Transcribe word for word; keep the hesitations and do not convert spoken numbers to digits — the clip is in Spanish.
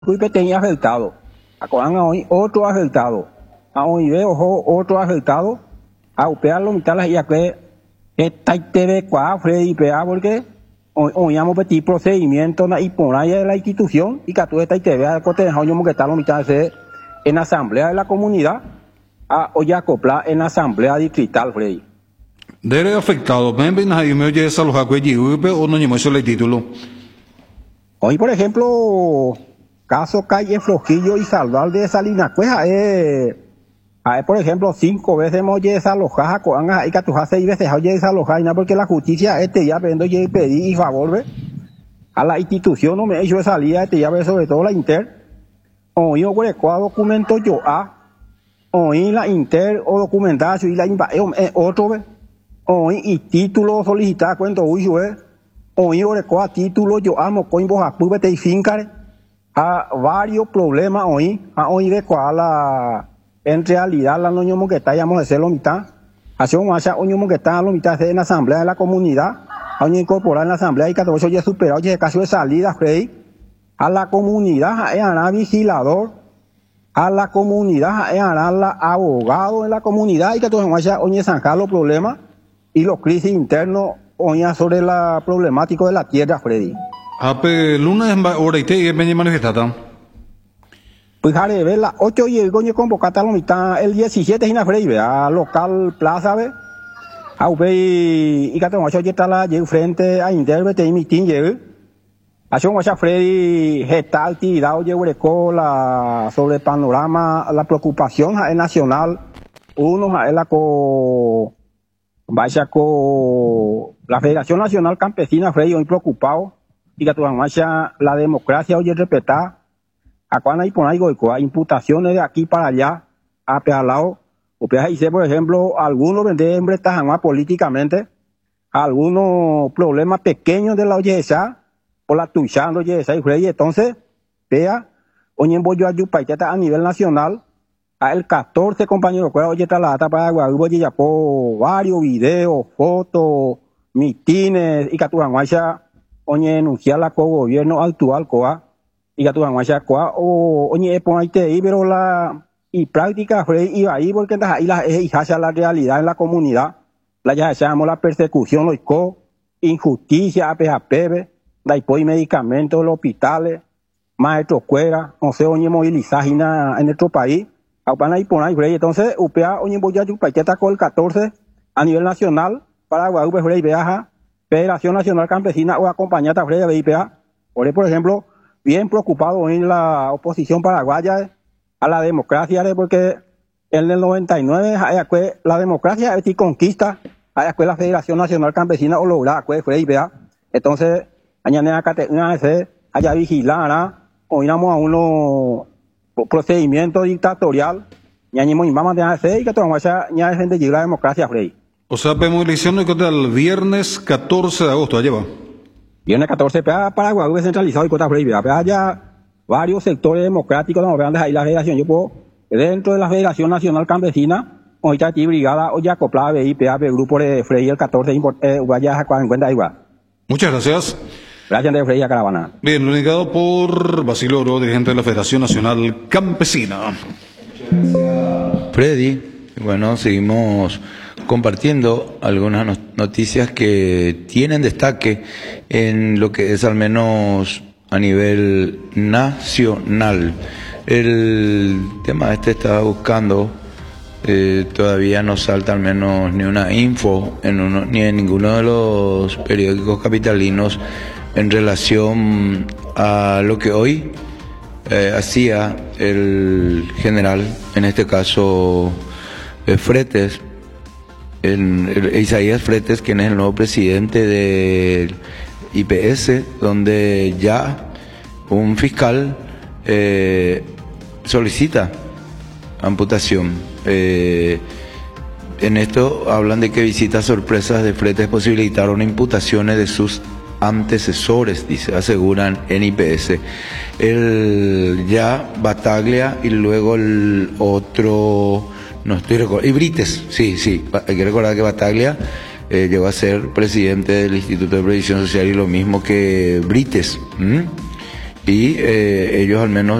Fui tenía afectado. Acá hoy otro afectado. A hoy veo otro afectado. A upearlo mitad las ya que está T V cuá Freddy pea porque hoy hoy llamo petit procedimiento na y por ahí de la institución y que tú está T V a cote de hoy que está lo mitad de en asamblea de la comunidad a hoy acopla en asamblea distrital Freddy. Dere afectado, me ven ahí me oye esa los acuellos o no ni me el título. Hoy por ejemplo caso calle Flojillo y Salval de Salinas Cueja eh a por ejemplo cinco veces hemos desalojado con ahí que tú has seis veces has desalojado y nada porque la justicia este ya vendo y pedí y favor ve a la institución no me he hecho salida este ya ve sobre todo la Inter o yo por el documento yo a o la Inter o documentación y la eh, otro ve o y título solicitar cuento uy yo ve o yo por el título yo amo con vos a púbete y fincare a varios problemas hoy a hoy de cuál la en realidad la noño que está llamamos de ser lo mitad hace un año oño que está lo mitad en la asamblea de la comunidad año incorporar en la asamblea y catorce ya superado ya caso de salida Freddy a la comunidad hará vigilador a la comunidad hará la abogado en la comunidad y catorce ya oñe zanjar los problemas y los crisis internos oña sobre la problemática de la tierra Freddy. Ape lunes hora y te venía manifestada. Pues jare ve la ocho y el goño convocata la mitad el diecisiete en la Freddy ve a local plaza ve a ve y que tengo ocho está la llega frente a Intervete y mitin llega a son ocho Freddy está actividad oye hueco la sobre el panorama la preocupación es nacional uno es la co vaya con la Federación Nacional Campesina Freddy hoy preocupado y que tu la democracia oye respetar a cuando hay por ahí imputaciones de aquí para allá a pealao o pea dice por ejemplo algunos venden bretas más políticamente algunos problemas pequeños de la oyesa por la tuchando oyesa y Freddy entonces vea hoy en Boyo Ayupaiteta a nivel nacional a el catorce compañeros cuál oye la data para Guadalupe ya por varios videos fotos mitines y que tu anguacha oye denunciar la co-gobierno actual coa y que tu anguacha coa o oye pon ahí te ahí pero la y práctica Freddy iba ahí porque ahí la es la realidad en la comunidad la ya llamamos la persecución los co injusticia a P J P la y medicamentos en los hospitales maestros cuera no sé oye movilizar en nuestro país a ahí pon ahí Freddy entonces upea oye voy a Yupaqueta con el catorce a nivel nacional para Guadalupe Freddy viaja Federación Nacional Campesina o acompañada Freddy B I P A por por ejemplo bien preocupado en la oposición paraguaya a la democracia porque en el noventa y nueve la democracia es conquista hay la Federación Nacional Campesina o lograr Freddy B I P A entonces añade una vez haya vigilar o iremos a uno procedimiento dictatorial y añadimos y vamos a hacer y que tomamos ya ya gente llega la democracia Freddy. O sea, movilización el viernes catorce de agosto, allá va. Viernes catorce para Paraguay centralizado y Cota Freddy, haya varios sectores democráticos, no vean ahí la federación, yo puedo, dentro de la Federación Nacional Campesina, ahorita aquí brigada, o ya acoplada B I P A, el grupo de Freddy el catorce, eh, vaya a en cuenta igual. Muchas gracias. Gracias de Freddy a Caravana. Bien, lo indicado por Basilio Oro, dirigente de la Federación Nacional Campesina. Freddy, bueno, seguimos compartiendo algunas noticias que tienen destaque en lo que es al menos a nivel nacional. El tema este estaba buscando, eh, todavía no salta al menos ni una info en uno, ni en ninguno de los periódicos capitalinos en relación a lo que hoy eh, hacía el general, en este caso eh, Fretes, en, el, Isaías Fretes, quien es el nuevo presidente del I P S, donde ya un fiscal eh, solicita amputación. Eh, en esto hablan de que visitas sorpresas de Fretes posibilitaron imputaciones de sus antecesores, dice, aseguran en I P S. El ya Bataglia y luego el otro, no estoy recordando, y Brites, sí, sí, hay que recordar que Bataglia eh, llegó a ser presidente del Instituto de Previsión Social y lo mismo que Brites. ¿m? y eh, ellos al menos